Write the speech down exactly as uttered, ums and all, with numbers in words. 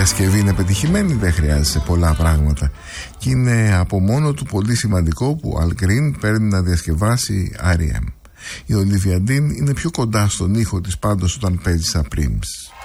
διασκευή είναι πετυχημένη, δεν χρειάζεται πολλά πράγματα. Και είναι από μόνο του πολύ σημαντικό που ο Al Green παίρνει να διασκευάσει αρ ι εμ. Η Olivia Dean είναι πιο κοντά στον ήχο της πάντως όταν παίζει Supremes.